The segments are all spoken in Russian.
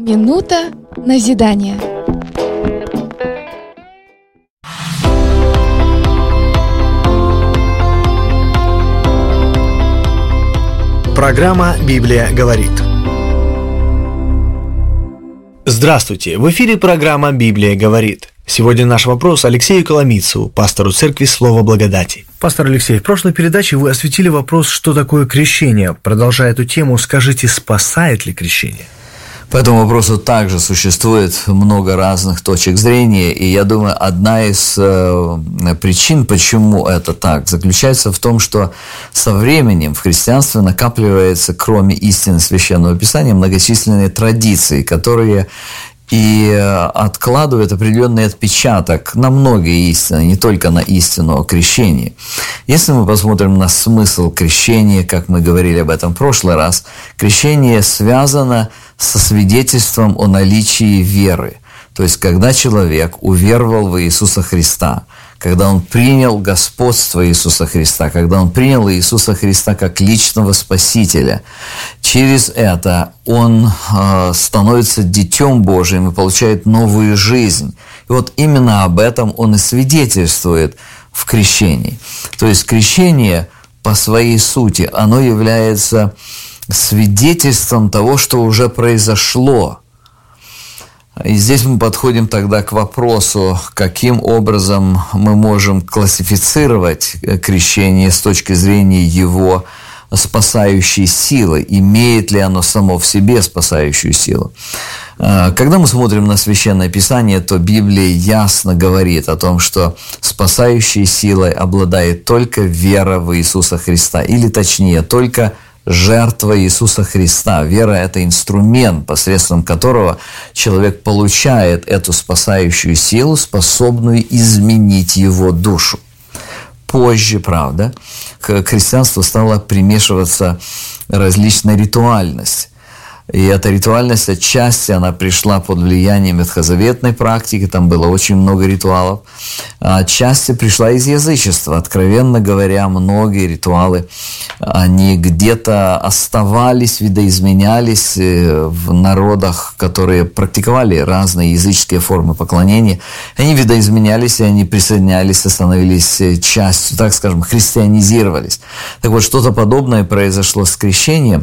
Минута назидания. Программа «Библия говорит». Здравствуйте! В эфире программа «Библия говорит». Сегодня наш вопрос Алексею Коломийцеву, пастору церкви Слово Благодати. Пастор Алексей, в прошлой передаче вы осветили вопрос, что такое крещение. Продолжая эту тему, скажите, спасает ли крещение? По этому вопросу также существует много разных точек зрения, и я думаю, одна из причин, почему это так, заключается в том, что со временем в христианстве накапливается, кроме истины Священного Писания, многочисленные традиции, которые и откладывает определенный отпечаток на многие истины, не только на истину о крещении. Если мы посмотрим на смысл крещения, как мы говорили об этом в прошлый раз, крещение связано со свидетельством о наличии веры. То есть, когда человек уверовал в Иисуса Христа, когда он принял господство Иисуса Христа, когда он принял Иисуса Христа как личного Спасителя, через это он становится Детем Божиим и получает новую жизнь. И вот именно об этом он и свидетельствует в крещении. То есть крещение по своей сути, оно является свидетельством того, что уже произошло. И здесь мы подходим тогда к вопросу, каким образом мы можем классифицировать крещение с точки зрения его спасающей силы, имеет ли оно само в себе спасающую силу. Когда мы смотрим на Священное Писание, то Библия ясно говорит о том, что спасающей силой обладает только вера в Иисуса Христа, или точнее, только жертва Иисуса Христа. Вера – это инструмент, посредством которого человек получает эту спасающую силу, способную изменить его душу. Позже, правда, к христианству стала примешиваться различная ритуальность. И эта ритуальность отчасти она пришла под влиянием ветхозаветной практики, там было очень много ритуалов, а отчасти пришла из язычества. Откровенно говоря, многие ритуалы, они где-то оставались, видоизменялись в народах, которые практиковали разные языческие формы поклонения. Они видоизменялись, и они присоединялись, и становились частью, так скажем, христианизировались. Так вот, что-то подобное произошло с крещением,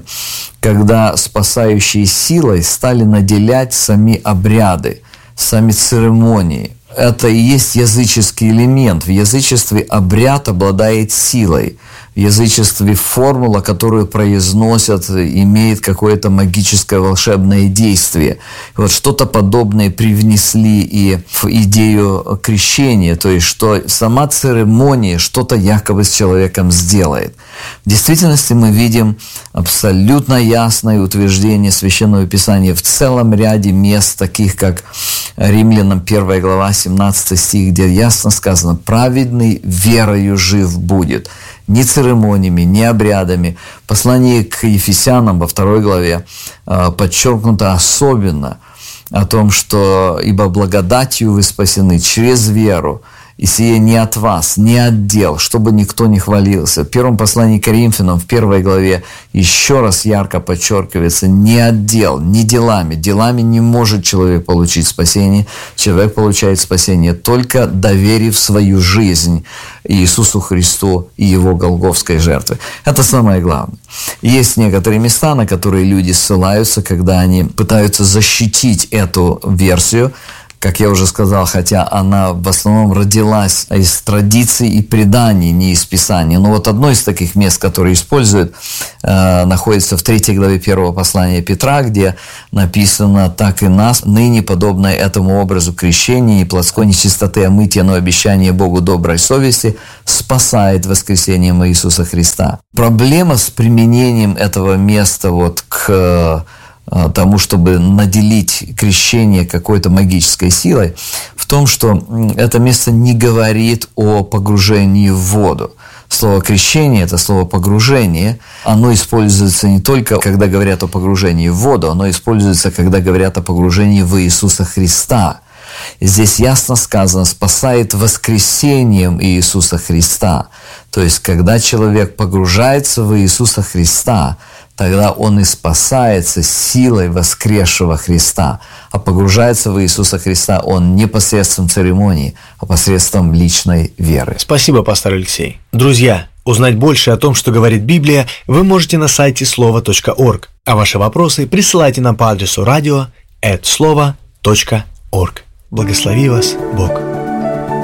когда спасающей силой стали наделять сами обряды, сами церемонии. Это и есть языческий элемент. В язычестве обряд обладает силой. В язычестве формула, которую произносят, имеет какое-то магическое волшебное действие. И вот что-то подобное привнесли и в идею крещения, то есть что сама церемония что-то якобы с человеком сделает. В действительности мы видим абсолютно ясное утверждение Священного Писания в целом ряде мест, таких как Римлянам 1 глава 17 стих, где ясно сказано: «Праведный верою жив будет». Ни церемониями, ни обрядами. Послание к Ефесянам во 2 главе подчеркнуто особенно о том, что «Ибо благодатью вы спасены через веру, и сие не от вас, не от дел, чтобы никто не хвалился». В первом послании к Коринфянам в 1 главе еще раз ярко подчеркивается: не от дел, не делами. Делами не может человек получить спасение. Человек получает спасение только доверив свою жизнь Иисусу Христу и Его голгофской жертве. Это самое главное. Есть некоторые места, на которые люди ссылаются, когда они пытаются защитить эту версию. Как я уже сказал, хотя она в основном родилась из традиций и преданий, не из Писания. Но вот одно из таких мест, которое используют, находится в 3 главе 1 послания Петра, где написано: «Так и нас, ныне подобное этому образу крещения и плотской нечистоты омытия, но обещание Богу доброй совести спасает воскресением Иисуса Христа». Проблема с применением этого места вот к тому, чтобы наделить крещение какой-то магической силой, в том, что это место не говорит о погружении в воду. Слово «крещение» – это слово «погружение». Оно используется не только, когда говорят о погружении в воду, оно используется, когда говорят о погружении в Иисуса Христа. И здесь ясно сказано: спасает воскресением Иисуса Христа. То есть, когда человек погружается в Иисуса Христа, тогда он и спасается силой воскресшего Христа. А погружается в Иисуса Христа он не посредством церемонии, а посредством личной веры. Спасибо, пастор Алексей. Друзья, узнать больше о том, что говорит Библия, вы можете на сайте слово.орг, а ваши вопросы присылайте нам по адресу radio@slovo.org. Благослови вас Бог.